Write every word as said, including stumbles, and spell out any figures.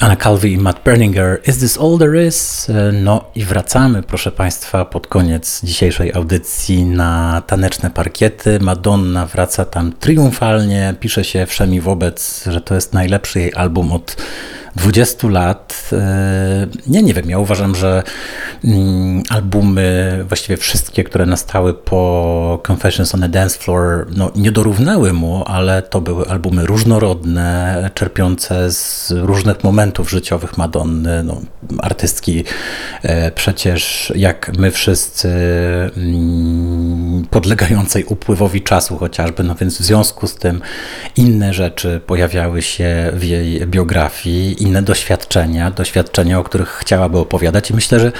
Anna Calvi i Matt Berninger, Is This All There Is? No i wracamy, proszę Państwa, pod koniec dzisiejszej audycji na taneczne parkiety. Madonna wraca tam triumfalnie, pisze się wszemi wobec, że to jest najlepszy jej album od dwudziestu lat. Nie, nie wiem, ja uważam, że albumy, właściwie wszystkie, które nastały po Confessions on a Dance Floor, no, nie dorównały mu, ale to były albumy różnorodne, czerpiące z różnych momentów życiowych Madonny, no, artystki przecież jak my wszyscy podlegającej upływowi czasu chociażby, no więc w związku z tym inne rzeczy pojawiały się w jej biografii, inne doświadczenia, doświadczenia, o których chciałaby opowiadać i myślę, że